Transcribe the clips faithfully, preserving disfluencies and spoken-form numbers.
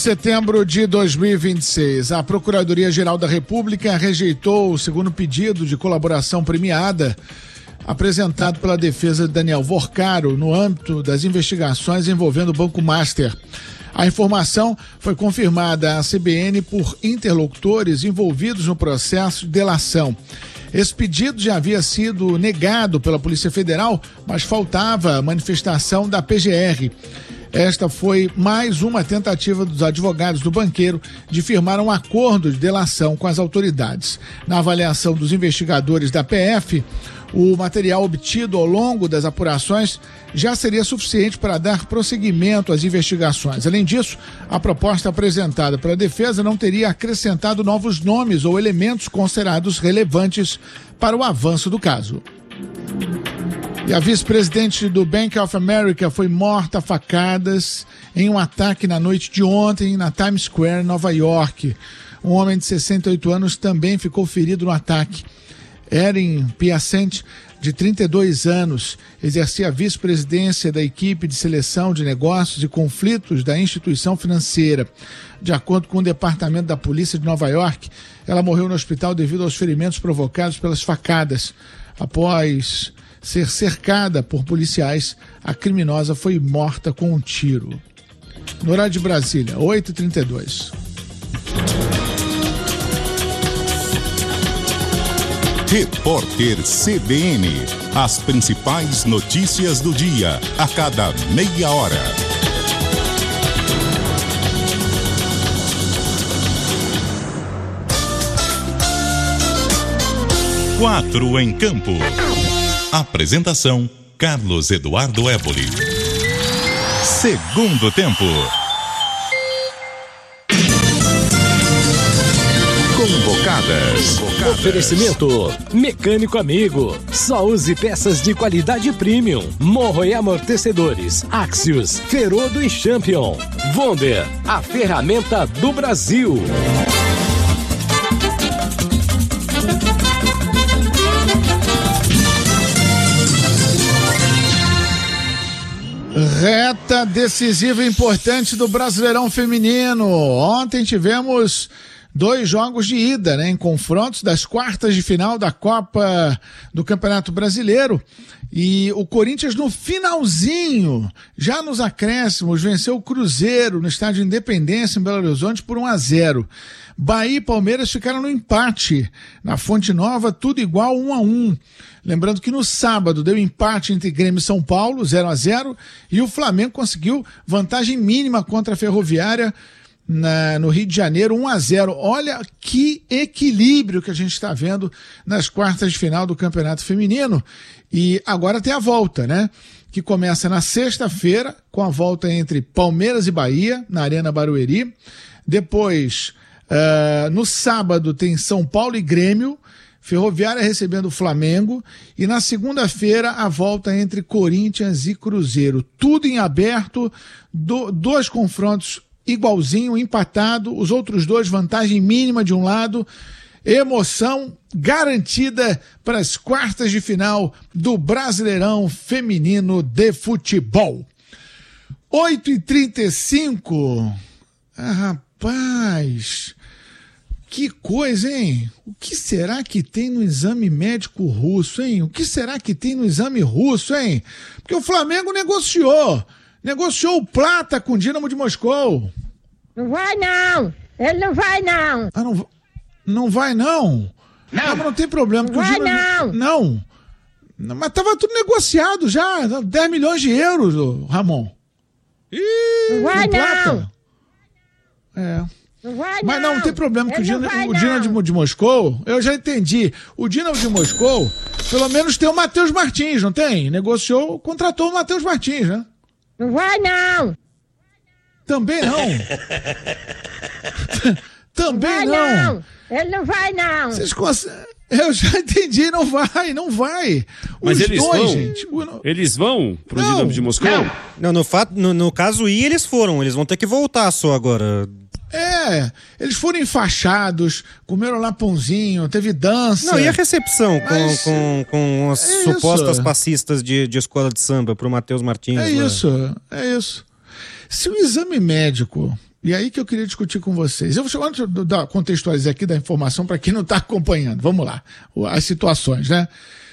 Setembro de dois mil e vinte e seis, a Procuradoria-Geral da República rejeitou o segundo pedido de colaboração premiada apresentado pela defesa de Daniel Vorcaro no âmbito das investigações envolvendo o Banco Master. A informação foi confirmada à C B N por interlocutores envolvidos no processo de delação. Esse pedido já havia sido negado pela Polícia Federal, mas faltava manifestação da P G R. Esta foi mais uma tentativa dos advogados do banqueiro de firmar um acordo de delação com as autoridades. Na avaliação dos investigadores da P F, o material obtido ao longo das apurações já seria suficiente para dar prosseguimento às investigações. Além disso, a proposta apresentada pela defesa não teria acrescentado novos nomes ou elementos considerados relevantes para o avanço do caso. E a vice-presidente do Bank of America foi morta a facadas em um ataque na noite de ontem na Times Square, Nova York. Um homem de sessenta e oito anos também ficou ferido no ataque. Erin Piacente, de trinta e dois anos, exercia a vice-presidência da equipe de seleção de negócios e conflitos da instituição financeira. De acordo com o Departamento da Polícia de Nova York, ela morreu no hospital devido aos ferimentos provocados pelas facadas. Após ser cercada por policiais, a criminosa foi morta com um tiro. No horário de Brasília, oito e trinta e dois. Repórter C B N. As principais notícias do dia, a cada meia hora. Quatro em campo. Apresentação: Carlos Eduardo Éboli. Segundo tempo. Convocadas. Convocadas. Oferecimento: Mecânico Amigo. Só use peças de qualidade premium. Morro e amortecedores. Axios, Ferodo e Champion. Wonder, a ferramenta do Brasil. Reta decisiva e importante do Brasileirão Feminino. Ontem tivemos dois jogos de ida, né, em confrontos das quartas de final da Copa do Campeonato Brasileiro. E o Corinthians, no finalzinho, já nos acréscimos, venceu o Cruzeiro no Estádio Independência, em Belo Horizonte, por um a zero. Bahia e Palmeiras ficaram no empate. Na Fonte Nova, tudo igual, um a um. Lembrando que no sábado deu empate entre Grêmio e São Paulo, zero a zero, e o Flamengo conseguiu vantagem mínima contra a Ferroviária na, no Rio de Janeiro, um a zero. Olha que equilíbrio que a gente está vendo nas quartas de final do Campeonato Feminino. E agora tem a volta, né? Que começa na sexta-feira, com a volta entre Palmeiras e Bahia, na Arena Barueri. Depois, uh, no sábado, tem São Paulo e Grêmio, Ferroviária recebendo o Flamengo, e na segunda-feira a volta entre Corinthians e Cruzeiro. Tudo em aberto, do, dois confrontos igualzinho, empatado, os outros dois vantagem mínima de um lado. Emoção garantida para as quartas de final do Brasileirão Feminino de Futebol. oito e trinta e cinco. Ah, rapaz, que coisa, hein? O que será que tem no exame médico russo, hein? O que será que tem no exame russo, hein? Porque o Flamengo negociou. Negociou o Plata com o Dínamo de Moscou. Não vai, não. Ele não vai, não. Ah, não, não vai, não? Não. Não, mas não tem problema. Não vai, Dínamo... não. Não. Mas tava tudo negociado já. dez milhões de euros, Ramon. Ih, não vai, Plata. não. É. Não vai, Mas não, não tem problema, que o Dínamo, vai, o Dínamo de, de Moscou, eu já entendi. O Dínamo de Moscou, pelo menos tem o Matheus Martins, não tem? Negociou, contratou o Matheus Martins, né? Não vai, não. Também não. Também não. Vai, não. não. Ele não vai, não. Vocês conseguem... Eu já entendi, não vai, não vai. Mas Os eles dois, vão? gente. Eles vão pro Não. Dinamo de Moscou? Não, não no, fato, no, no caso I, eles foram. Eles vão ter que voltar só agora. É, eles foram enfaixados, comeram lá pãozinho, teve dança. Não, e a recepção com, Mas- com, com as É supostas isso. passistas de, de escola de samba pro Matheus Martins? É lá? isso, é isso. Se o exame médico E aí que eu queria discutir com vocês. Eu vou antes de dar, contextualizar aqui da informação para quem não está acompanhando. Vamos lá. As situações, né?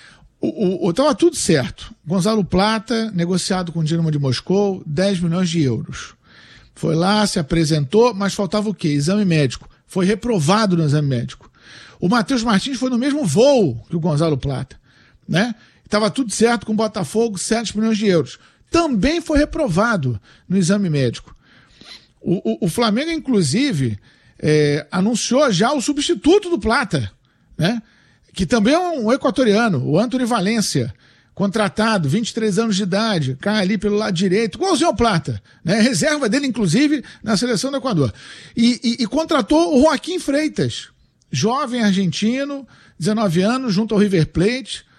O, o, tava tudo certo. Gonzalo Plata, negociado com o Dinamo de Moscou, dez milhões de euros. Foi lá, se apresentou, mas faltava o quê? Exame médico. Foi reprovado no exame médico. O Matheus Martins foi no mesmo voo que o Gonzalo Plata, né? Estava tudo certo com o Botafogo, sete milhões de euros. Também foi reprovado no exame médico. O, o, o Flamengo, inclusive, é, anunciou já o substituto do Plata, né? Que também é um equatoriano, o Antony Valência, contratado, vinte e três anos de idade, cai ali pelo lado direito, igualzinho ao Plata, né? Reserva dele, inclusive, na seleção do Equador. E, e, e contratou o Joaquim Freitas, jovem argentino, dezenove anos, junto ao River Plate,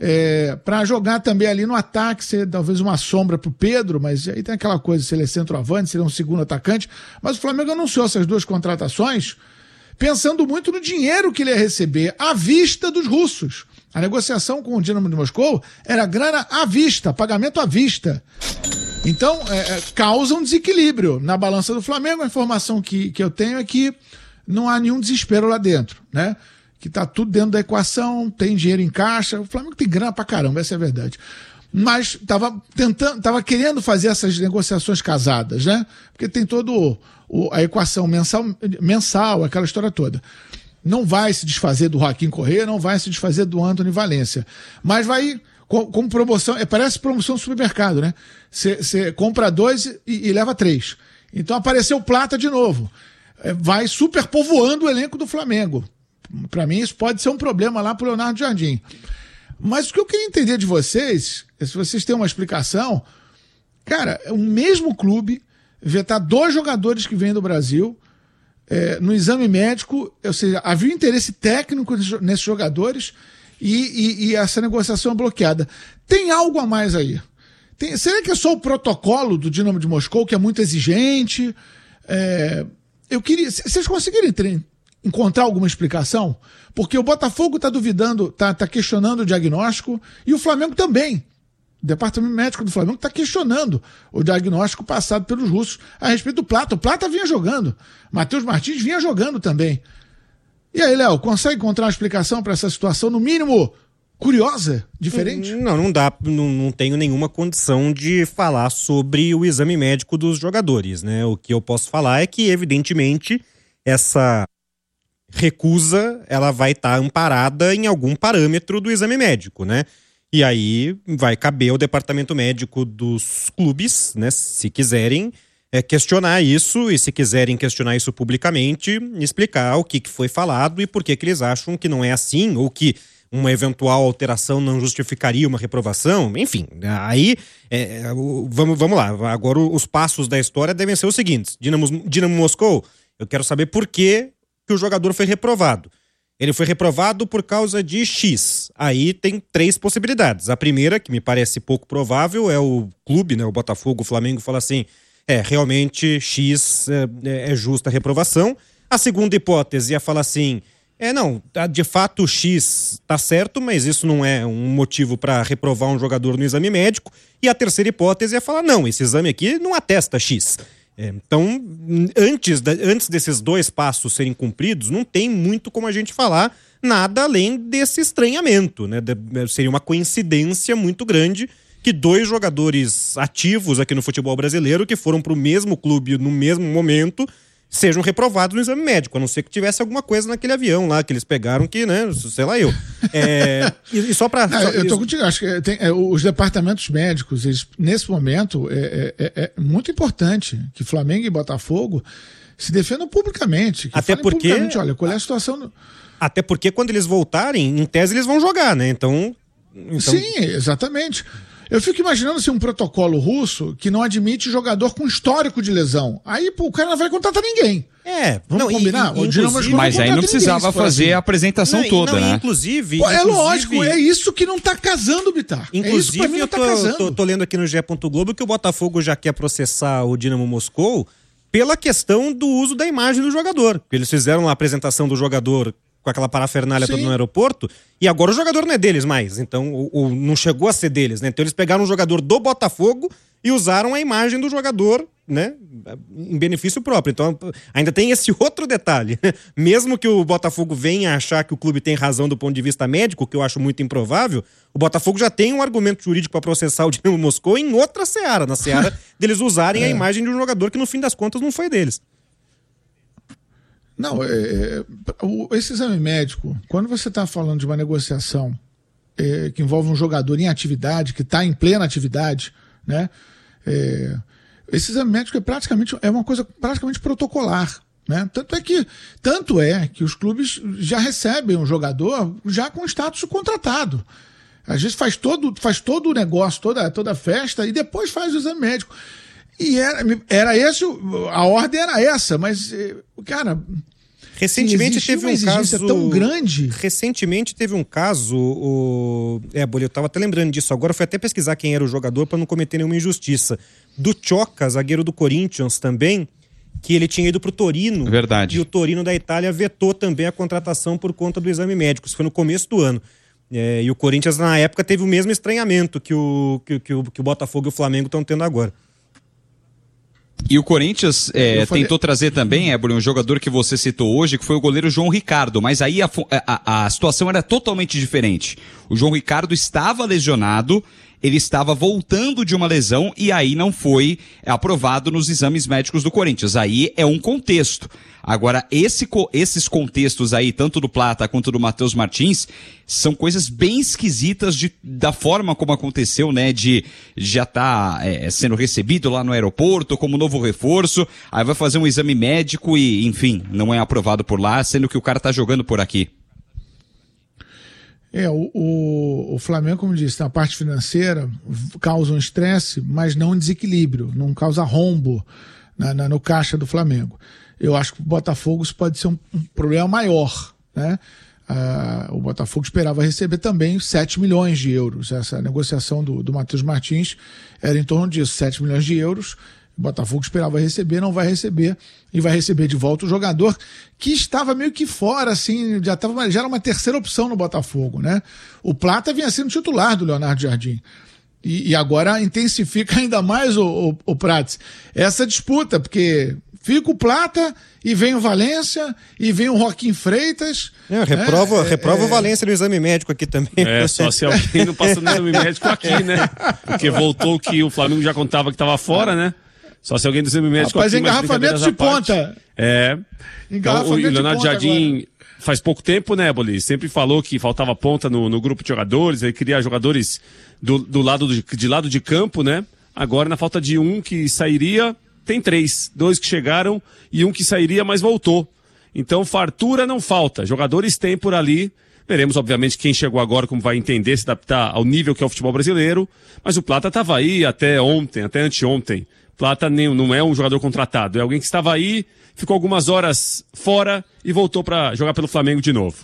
É, para jogar também ali no ataque, ser talvez uma sombra pro Pedro, mas aí tem aquela coisa, se ele é centroavante, se ele é um segundo atacante, mas o Flamengo anunciou essas duas contratações pensando muito no dinheiro que ele ia receber à vista dos russos. A negociação com o Dinamo de Moscou era grana à vista, pagamento à vista. Então, é, é, causa um desequilíbrio na balança do Flamengo. A informação que, que eu tenho é que não há nenhum desespero lá dentro, né? Que tá tudo dentro da equação, tem dinheiro em caixa, o Flamengo tem grana pra caramba, essa é a verdade. Mas tava tentando, tava querendo fazer essas negociações casadas, né? Porque tem todo o, o, a equação mensal, mensal, aquela história toda. Não vai se desfazer do Joaquim Corrêa, não vai se desfazer do Antony Valência, mas vai com, com promoção, é, parece promoção no supermercado, né? Você compra dois e, e leva três. Então apareceu o Plata de novo. É, vai superpovoando o elenco do Flamengo. Para mim isso pode ser um problema lá pro Leonardo Jardim. Mas o que eu queria entender de vocês, é se vocês têm uma explicação, cara, o mesmo clube vetar dois jogadores que vêm do Brasil é, no exame médico, ou seja, havia interesse técnico nesses jogadores e, e, e essa negociação é bloqueada. Tem algo a mais aí? Tem, será que é só o protocolo do Dinamo de Moscou que é muito exigente? É, eu queria... Vocês conseguiram entender? Encontrar alguma explicação? Porque o Botafogo está duvidando, está tá questionando o diagnóstico e o Flamengo também. O departamento médico do Flamengo está questionando o diagnóstico passado pelos russos a respeito do Plata. O Plata vinha jogando, Matheus Martins vinha jogando também. E aí, Léo, consegue encontrar uma explicação para essa situação, no mínimo curiosa, diferente? Não, não dá, não, não tenho nenhuma condição de falar sobre o exame médico dos jogadores, né? O que eu posso falar é que, evidentemente, essa recusa, ela vai estar tá amparada em algum parâmetro do exame médico, né? E aí vai caber ao departamento médico dos clubes, né, se quiserem é, questionar isso, e se quiserem questionar isso publicamente, explicar o que, que foi falado e por que, que eles acham que não é assim, ou que uma eventual alteração não justificaria uma reprovação, enfim, aí é, vamos, vamos lá, agora os passos da história devem ser os seguintes: Dinamo, Dinamo Moscou, eu quero saber por que que o jogador foi reprovado. Ele foi reprovado por causa de X. Aí tem três possibilidades. A primeira, que me parece pouco provável, é o clube, né, o Botafogo, o Flamengo, fala assim, é, realmente X é, é justa a reprovação. A segunda hipótese é falar assim, é, não, de fato X tá certo, mas isso não é um motivo para reprovar um jogador no exame médico. E a terceira hipótese é falar, não, esse exame aqui não atesta X. É, então, antes, da, antes desses dois passos serem cumpridos, não tem muito como a gente falar nada além desse estranhamento, né? De, seria uma coincidência muito grande que dois jogadores ativos aqui no futebol brasileiro, que foram para o mesmo clube no mesmo momento, sejam reprovados no exame médico, a não ser que tivesse alguma coisa naquele avião lá que eles pegaram que, né, sei lá eu. É, e, e só para... Eu tô contigo, acho que tem, é, os departamentos médicos, eles, nesse momento, é, é, é muito importante que Flamengo e Botafogo se defendam publicamente. Que até porque... Publicamente, olha, qual é a situação... Do... Até porque quando eles voltarem, em tese eles vão jogar, né? Então... então... Sim, exatamente. Eu fico imaginando assim, um protocolo russo que não admite jogador com histórico de lesão. Aí pô, o cara não vai contratar ninguém. É, vamos não, combinar? E, e, o mas aí não precisava ninguém, fazer assim. a apresentação não, toda, não, né? Inclusive, pô, é inclusive, lógico, é isso que não tá casando, Bitar. Inclusive, é isso pra mim eu não tô, tá casando. tô, tô lendo aqui no G E. Globo que o Botafogo já quer processar o Dinamo Moscou pela questão do uso da imagem do jogador. Eles fizeram a apresentação do jogador com aquela parafernália toda no aeroporto, e agora o jogador não é deles mais, então o, o, não chegou a ser deles, né? Então eles pegaram um jogador do Botafogo, e usaram a imagem do jogador, né, em benefício próprio. Então ainda tem esse outro detalhe. Mesmo que o Botafogo venha achar que o clube tem razão do ponto de vista médico, que eu acho muito improvável, o Botafogo já tem um argumento jurídico para processar o Dinamo Moscou em outra seara, na seara deles usarem é. a imagem de um jogador que no fim das contas não foi deles. Não, é, é, esse exame médico, quando você está falando de uma negociação é, que envolve um jogador em atividade, que está em plena atividade, né? É, esse exame médico é praticamente é uma coisa praticamente protocolar, né? Tanto é que tanto é que os clubes já recebem um jogador já com status contratado. Às vezes faz todo, faz todo o negócio, toda, toda a festa e depois faz o exame médico. E era, era esse, a ordem era essa, mas, cara... Recentemente teve um caso tão grande. Recentemente teve um caso, o é, Bolio, eu tava até lembrando disso agora, fui até pesquisar quem era o jogador para não cometer nenhuma injustiça. Do Tchoka, zagueiro do Corinthians também, que ele tinha ido pro Torino. Verdade. E o Torino da Itália vetou também a contratação por conta do exame médico. Isso foi no começo do ano. É, e o Corinthians na época teve o mesmo estranhamento que o, que, que o, que o Botafogo e o Flamengo estão tendo agora. E o Corinthians é, falei... tentou trazer também, Ébolo, um jogador que você citou hoje, que foi o goleiro João Ricardo, mas aí a, a, a situação era totalmente diferente. O João Ricardo estava lesionado, ele estava voltando de uma lesão e aí não foi aprovado nos exames médicos do Corinthians. Aí é um contexto. Agora, esse, esses contextos aí, tanto do Plata quanto do Matheus Martins, são coisas bem esquisitas de, da forma como aconteceu, né? De já estar tá, é, sendo recebido lá no aeroporto como novo reforço, aí vai fazer um exame médico e, enfim, não é aprovado por lá, sendo que o cara tá jogando por aqui. É, o, o, o Flamengo, como disse, na parte financeira causa um estresse, mas não um desequilíbrio, não causa rombo na, na, no caixa do Flamengo. Eu acho que o Botafogo isso pode ser um, um problema maior, né? Ah, o Botafogo esperava receber também sete milhões de euros. Essa negociação do, do Matheus Martins era em torno disso, sete milhões de euros. O Botafogo esperava receber, não vai receber, e vai receber de volta o jogador que estava meio que fora, assim, já, tava, já era uma terceira opção no Botafogo, né? O Plata vinha sendo titular do Leonardo Jardim. E, e agora intensifica ainda mais o, o, o Prats essa disputa, porque fica o Plata e vem o Valência e vem o Joaquim Freitas. É, reprova né? reprova é, o Valência no exame médico aqui também. É, só se alguém não passou no exame médico aqui, né? Porque voltou que o Flamengo já contava que estava fora, né? Só se alguém do exame médico Rapaz, aqui, engarrafamento de ponta. É. Então, o Leonardo Jardim agora. Faz pouco tempo, né, Boli? Sempre falou que faltava ponta no, no grupo de jogadores, ele queria jogadores do, do lado de, de lado de campo, né? Agora, na falta de um que sairia, tem três. Dois que chegaram e um que sairia, mas voltou. Então, fartura não falta. Jogadores tem por ali. Veremos, obviamente, quem chegou agora, como vai entender, se adaptar ao nível que é o futebol brasileiro. Mas o Plata estava aí até ontem, até anteontem. Plata nem, não é um jogador contratado, é alguém que estava aí, ficou algumas horas fora e voltou para jogar pelo Flamengo de novo.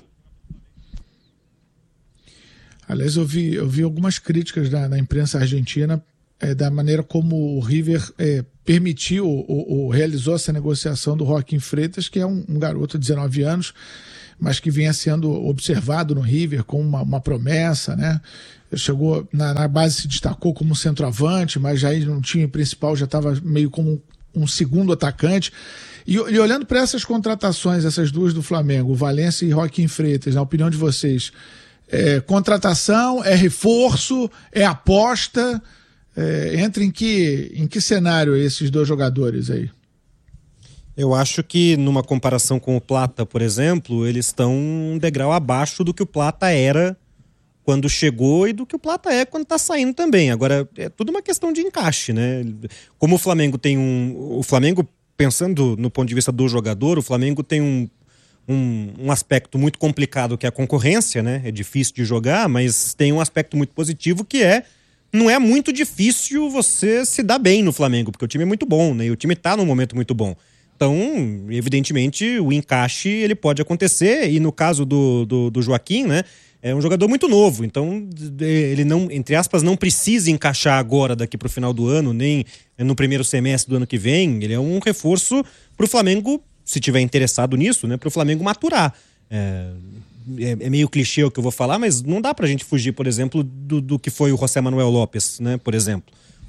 Aliás, eu vi, eu vi algumas críticas na, na imprensa argentina é, da maneira como o River é, permitiu ou, ou realizou essa negociação do Joaquim Freitas, que é um, um garoto de dezenove anos, mas que vinha sendo observado no River como uma, uma promessa, né? Chegou na, na base, se destacou como centroavante, mas já no time principal já estava meio como um segundo atacante. E, e olhando para essas contratações, essas duas do Flamengo, o Valência e Joaquim Freitas, na opinião de vocês, é contratação, é reforço, é aposta? É, entra em que, em que cenário esses dois jogadores aí? Eu acho que numa comparação com o Plata, por exemplo, eles estão um degrau abaixo do que o Plata era quando chegou e do que o Plata é quando tá saindo também. Agora, é tudo uma questão de encaixe, né? Como o Flamengo tem um... O Flamengo, pensando no ponto de vista do jogador, o Flamengo tem um, um, um aspecto muito complicado que é a concorrência, né? É difícil de jogar, mas tem um aspecto muito positivo que é... Não é muito difícil você se dar bem no Flamengo, porque o time é muito bom, né? E o time tá num momento muito bom. Então, evidentemente, o encaixe ele pode acontecer, e no caso do, do, do Joaquim, né? É um jogador muito novo, então ele não, entre aspas, não precisa encaixar agora daqui para o final do ano, nem no primeiro semestre do ano que vem. Ele é um reforço para o Flamengo, se tiver interessado nisso, né, para o Flamengo maturar. É, é, é meio clichê o que eu vou falar, mas não dá para a gente fugir, por exemplo, do, do que foi o José Manuel Lopes, né, por exemplo.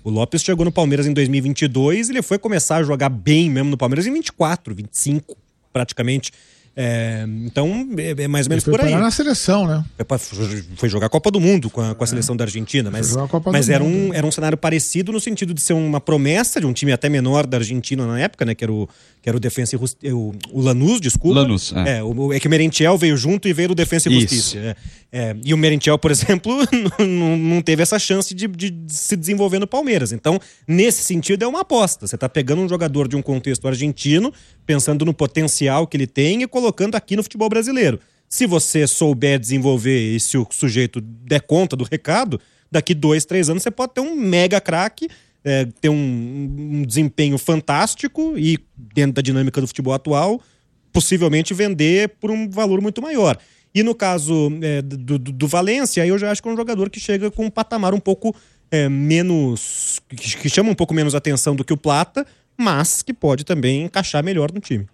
O Lopes chegou no Palmeiras em dois mil e vinte e dois e ele foi começar a jogar bem mesmo no Palmeiras em vinte e quatro, vinte e cinco, praticamente. É, então, é, é mais ou menos ele foi por aí. Foi na seleção, né? Foi jogar a Copa do Mundo com a, com a seleção é. da Argentina, mas, mas era, um, era um cenário parecido no sentido de ser uma promessa de um time até menor da Argentina na época, né? Que era o, que era o Defensa e o, o Lanús, desculpa. Lanús, é. É, o, é que o Merentiel veio junto e veio do Defensa e Justiça. É, é, e o Merentiel, por exemplo, não, não teve essa chance de, de, de se desenvolver no Palmeiras. Então, nesse sentido, é uma aposta. Você está pegando um jogador de um contexto argentino, pensando no potencial que ele tem e colocando aqui no futebol brasileiro. Se você souber desenvolver e se o sujeito der conta do recado, daqui dois, três anos você pode ter um mega craque, é, ter um, um desempenho fantástico e, dentro da dinâmica do futebol atual, possivelmente vender por um valor muito maior. E no caso é, do, do, do Valência, aí eu já acho que é um jogador que chega com um patamar um pouco é, menos... Que, que chama um pouco menos atenção do que o Plata, mas que pode também encaixar melhor no time.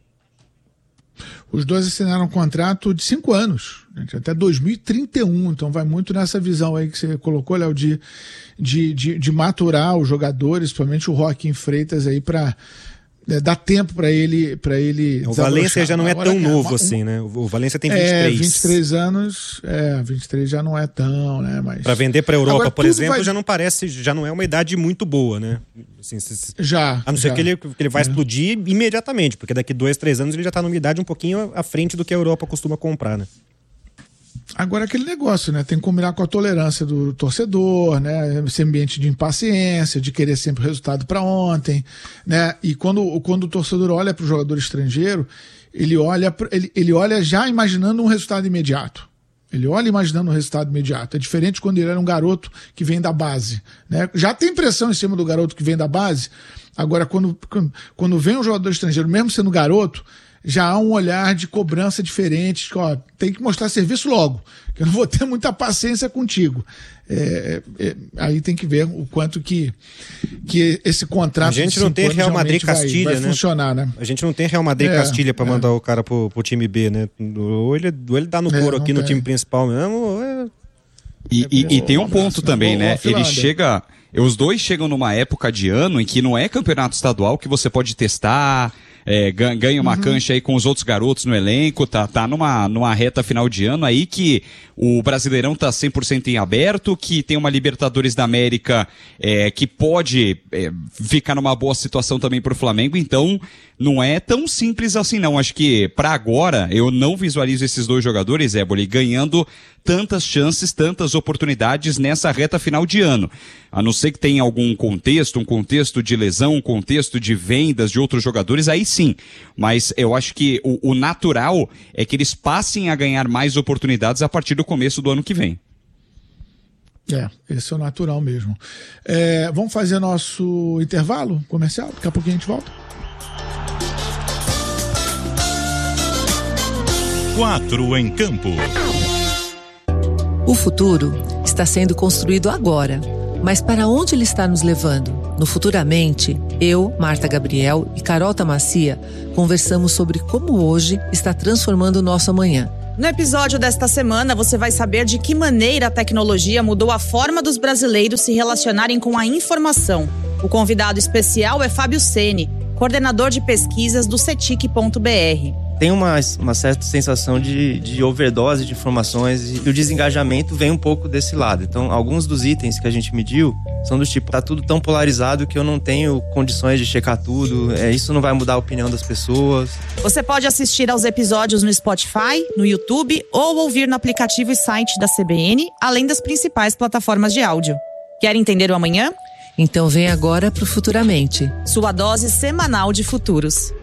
Os dois assinaram um contrato de cinco anos, gente, até dois mil e trinta e um, então vai muito nessa visão aí que você colocou, Léo, de, de, de, de maturar os jogadores, principalmente o Joaquim Freitas aí, para é, dar tempo para ele, para ele. O Valência já não é Agora, tão novo é, uma, assim, né? O Valência tem vinte e três. É, vinte e três anos, é, vinte e três já não é tão, né? Mas... Para vender para a Europa, Agora, por exemplo, vai... já não parece, já não é uma idade muito boa, né? Assim, se, se... Já. A não ser já. que ele, que ele vai é. explodir imediatamente, porque daqui dois, três anos ele já está numa idade um pouquinho à frente do que a Europa costuma comprar, né? Agora aquele negócio, né? Tem que combinar com a tolerância do torcedor, né? Esse ambiente de impaciência, de querer sempre o resultado para ontem, né? E quando, quando o torcedor olha para o jogador estrangeiro, ele olha, ele, ele olha já imaginando um resultado imediato. Ele olha imaginando um resultado imediato. É diferente quando ele era um garoto que vem da base, né? Já tem pressão em cima do garoto que vem da base. Agora, quando, quando, quando vem um jogador estrangeiro, mesmo sendo garoto, já há um olhar de cobrança diferente, que, ó, tem que mostrar serviço logo, que eu não vou ter muita paciência contigo. É, é, aí tem que ver o quanto que, que esse contrato... A gente não tem Real Madrid Castilha, vai, vai né? funcionar, né? A gente não tem Real Madrid é, Castilha para é. mandar o cara pro, pro time B, né? Ou ele, ou ele dá no couro é, aqui tem. no time principal mesmo, é... E, e, e tem um ponto também, né? Ele chega... Os dois chegam numa época de ano em que não é campeonato estadual que você pode testar... É, ganha uma uhum. cancha aí com os outros garotos no elenco, tá, tá numa, numa reta final de ano aí que o Brasileirão tá cem por cento em aberto, que tem uma Libertadores da América é, que pode é, ficar numa boa situação também pro Flamengo, então não é tão simples assim não. Acho que pra agora eu não visualizo esses dois jogadores, Éboli, ganhando tantas chances, tantas oportunidades nessa reta final de ano. A não ser que tenha algum contexto, um contexto de lesão, um contexto de vendas de outros jogadores, aí sim. Mas eu acho que o, o natural é que eles passem a ganhar mais oportunidades a partir do começo do ano que vem. É, esse é o natural mesmo. É, vamos fazer nosso intervalo comercial? Daqui a pouquinho a gente volta. Quatro em campo. O futuro está sendo construído agora. Mas para onde ele está nos levando? No Futuramente, eu, Marta Gabriel e Carol Tamacia conversamos sobre como hoje está transformando o nosso amanhã. No episódio desta semana, você vai saber de que maneira a tecnologia mudou a forma dos brasileiros se relacionarem com a informação. O convidado especial é Fábio Ceni, coordenador de pesquisas do cetic ponto b r. Tem uma, uma certa sensação de, de overdose de informações e o desengajamento vem um pouco desse lado. Então, alguns dos itens que a gente mediu são do tipo, tá tudo tão polarizado que eu não tenho condições de checar tudo, é, isso não vai mudar a opinião das pessoas. Você pode assistir aos episódios no Spotify, no YouTube ou ouvir no aplicativo e site da C B N, além das principais plataformas de áudio. Quer entender o amanhã? Então vem agora pro Futuramente. Sua dose semanal de futuros.